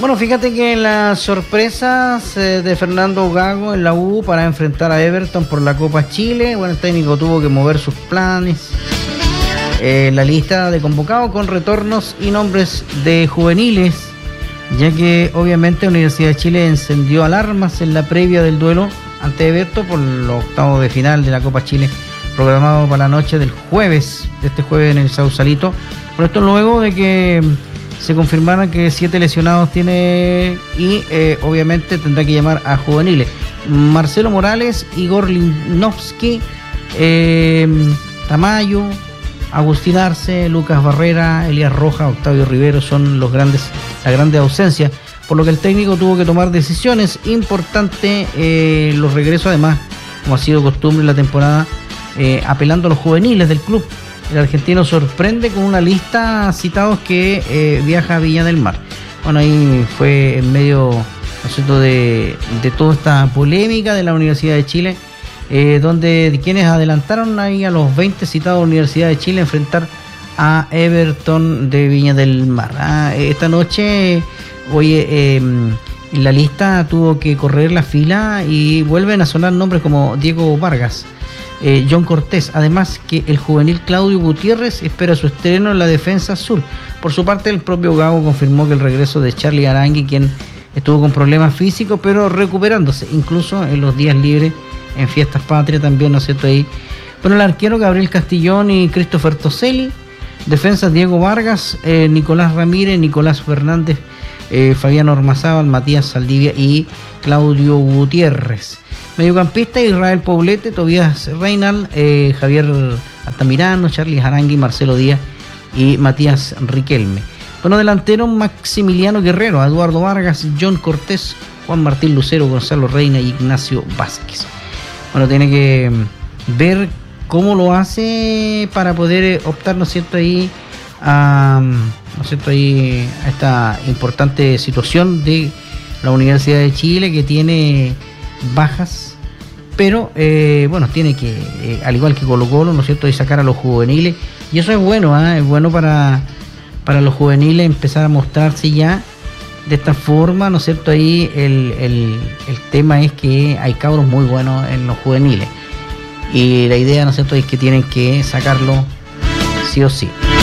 Bueno, fíjate que las sorpresas de Fernando Gago en la U para enfrentar a Everton por la Copa Chile. Bueno, el técnico tuvo que mover sus planes. La lista de convocados con retornos y nombres de juveniles, ya que obviamente la Universidad de Chile encendió alarmas en la previa del duelo ante Everton por los octavos de final de la Copa Chile, programado para la noche del jueves, este jueves en el Sausalito. Por esto luego de que se confirmara que 7 lesionados tiene y obviamente tendrá que llamar a juveniles. Marcelo Morales, Igor Linovsky, Tamayo, Agustín Arce, Lucas Barrera, Elías Rojas, Octavio Rivero son las grandes ausencias, por lo que el técnico tuvo que tomar decisiones importantes, los regresos además, como ha sido costumbre en la temporada, apelando a los juveniles del club. El argentino sorprende con una lista citados que viaja a Viña del Mar. Bueno, ahí fue en medio, ¿no es cierto?, de toda esta polémica de la Universidad de Chile, donde quienes adelantaron ahí a los 20 citados de la Universidad de Chile a enfrentar a Everton de Viña del Mar. Esta noche, oye, en la lista tuvo que correr la fila y vuelven a sonar nombres como Diego Vargas, John Cortés, además que el juvenil Claudio Gutiérrez espera su estreno en la defensa azul. Por su parte, el propio Gago confirmó que el regreso de Charly Arangui, quien estuvo con problemas físicos pero recuperándose, incluso en los días libres, en fiestas patrias también, ¿no es cierto? Ahí. Bueno, el arquero Gabriel Castillón y Christopher Toselli, defensas Diego Vargas, Nicolás Ramírez, Nicolás Fernández, Fabián Ormazábal, Matías Saldivia y Claudio Gutiérrez. Mediocampista Israel Poblete, Tobías Reinal, Javier Altamirano, Charly Arangui, Marcelo Díaz y Matías Riquelme. Bueno, delantero Maximiliano Guerrero, Eduardo Vargas, John Cortés, Juan Martín Lucero, Gonzalo Reina y Ignacio Vázquez. Bueno, tiene que ver cómo lo hace para poder optar, ¿no es cierto?, ahí a esta importante situación de la Universidad de Chile, que tiene bajas, pero bueno, tiene que, al igual que Colo-Colo, ¿no es cierto?, y sacar a los juveniles, y eso es bueno, es bueno para los juveniles empezar a mostrarse ya de esta forma, ¿no es cierto? Ahí el tema es que hay cabros muy buenos en los juveniles, y la idea, ¿no es cierto?, es que tienen que sacarlo sí o sí.